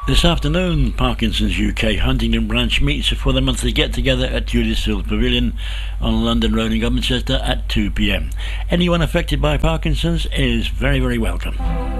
This afternoon, Parkinson's UK Huntingdon branch meets for the monthly get-together at Judith Hill Pavilion on London Road in Government at 2 p.m. Anyone affected by Parkinson's is very, very welcome.